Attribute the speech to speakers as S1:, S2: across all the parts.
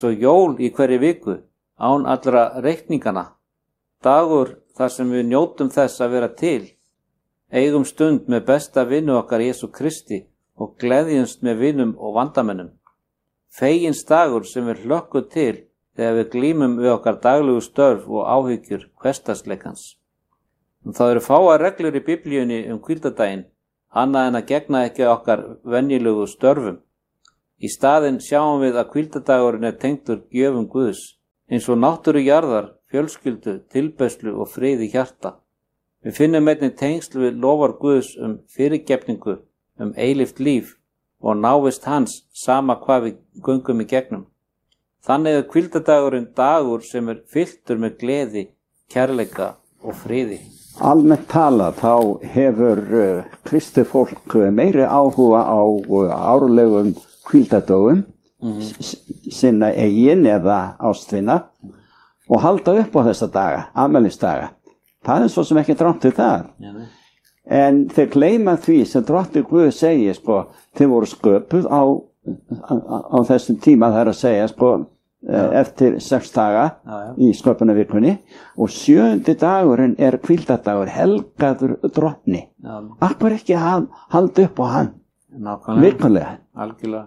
S1: Svo jól í hverri viku, án allra reikningana. Dagur þar sem við njótum þess að vera til. Eigum stund með besta vinu okkar Jesú Kristi og gleðjumst með vinum og vandamönnum. Fegins dagur sem við hlökkum til þegar við glímum við okkar daglegu störf og áhyggjur hversdagsleikans. Þá eru fáar reglur í Biblíunni hvíldardaginn, annað en að gegna ekki okkar venjulegu störfum. Í staðinn sjáum við að hvíldardagurinn tengdur gjöfum Guðs, eins og náttúru jarðar, fjölskyldu, tilbeiðslu og frið í hjarta. Við finnum einnig tengsl við lofar Guðs fyrirgefningu, eilíft líf og návist hans sama hvað við göngum í gegnum. Þannig hvíldardagurinn dagur sem fylltur með gleði, kærleika og friði.
S2: Almennt talað þá hefur kristið fólk meiri áhuga á árlegum hvíldardögum, sinna eigin eða ástvina og halda upp á þessa daga, afmælisdaga. Það svo sem ekki drátt til það. En þeir gleyma því sem drottinn Guð segir, þeir voru sköpuð á þessum tíma, það að segja, eftir 6 daga í sköpunarvikunni og 7. dagurinn hvíldardagur, helgaður drottni. Akkur ekki halda upp á hann, virkulega.
S1: Algjörlega.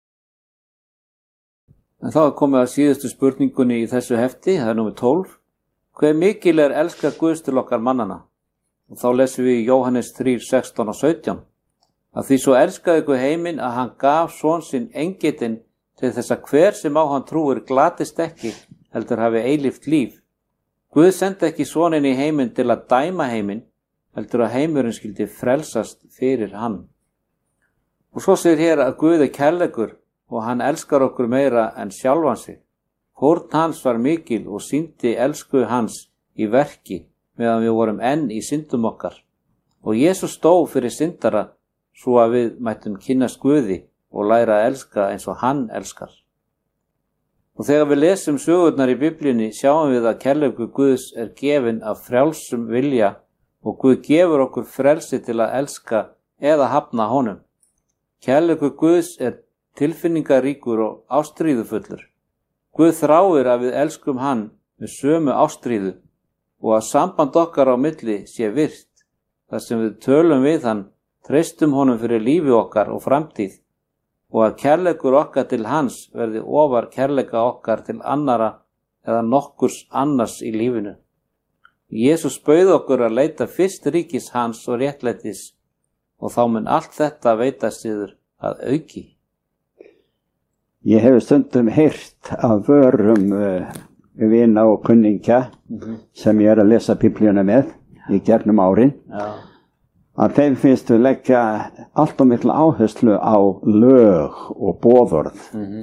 S1: En þá komið að síðustu spurningunni í þessu hefti, það númer 12. Hve mikil elska Guðs til okkar mannana? Og þá lesum við í Jóhannes 3, 16 og 17. Að því svo elskaði Guð heiminn að hann gaf son sinn eingetinn til þess að hver sem á hann trúir glatist ekki, heldur hafi eilíft líf. Guð sendi ekki soninn í heiminn til að dæma heiminn, heldur að heimurinn skyldi frelsast fyrir hann. Og svo segir hér að Guð kærleikur og hann elskar okkur meira en sjálfan sig. Fórn hans var mikil og sýndi elsku hans í verki meðan við vorum enn í syndum okkar. Og Jesús stóð fyrir syndara svo að við mættum kynnast Guði og læra að elska eins og hann elskar. Og þegar við lesum sögurnar í Biblíunni sjáum við að kærleikur Guðs gefin af frjálsum vilja og Guð gefur okkur frelsi til að elska eða hafna honum. Kærleikur Guðs tilfinningaríkur og ástríðufullur. Guð þráir að við elskum hann með sömu ástríðu og að samband okkar á milli sé virt, þar sem við tölum við hann, treystum honum fyrir lífi okkar og framtíð og að kærleikur okkar til hans verði ofar kærleika okkar til annara eða nokkurs annars í lífinu. Jesús bauð okkur að leita fyrst ríkis hans og réttlætis og þá mun allt þetta veitast yður að auki.
S2: Ég hef stundum heyrt af vörum vina og kunningja sem ég að lesa Biblíuna með í gegnum árin, að þeim finnst við leggja allt og mikla áherslu á lög og boðorð.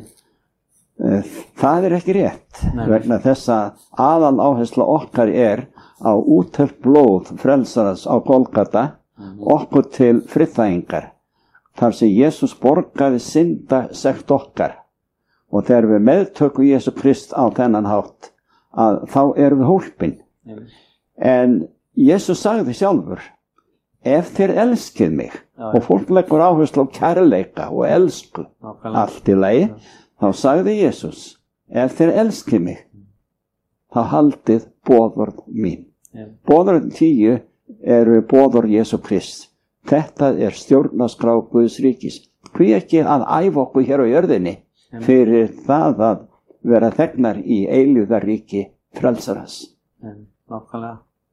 S2: Það ekki rétt, vegna þess að aðal áhersla okkar á úthelt blóð frelsarans á Golgata, okkur til friðþægingar, þar sem Jesús borgaði syndasekt okkar. Og þegar við meðtökum Jesú Krist á þennan hátt, að þá erum við hólpin. En Jesús sagði sjálfur, ef þér elskið mig, og fólk leggur áherslu á kærleika og elsku, allt í lagi, þá sagði Jesús, ef þér elskið mig, þá haldið boðorð mín. Boðorð 10 eru boðorð Jesú Krist. Þetta stjórnarskrá Guðs ríkis. Hví ekki að æfa okkur hér á jörðinni fyrir það að vera þegnar í eilífðarríki frelsarans.
S1: Nákvæmlega.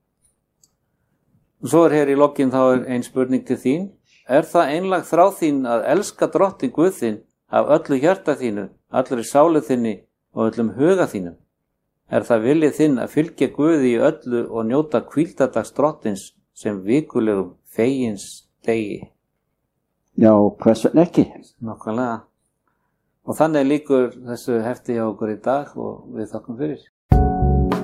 S1: Og svo hér í lokin þá ein spurning til þín. Það einlæg þrá þín að elska drottinn Guð þinn af öllu hjarta þínu, allri sálu þinni og öllum huga þínum? Það viljið þinn að fylgja Guði í öllu og njóta hvíldardags drottins sem vikulegum fegins degi?
S2: Já, hvers vegna ekki?
S1: Nákvæmlega. Og þannig lýkur þessu hefti hjá okkur í dag og við þakkum fyrir.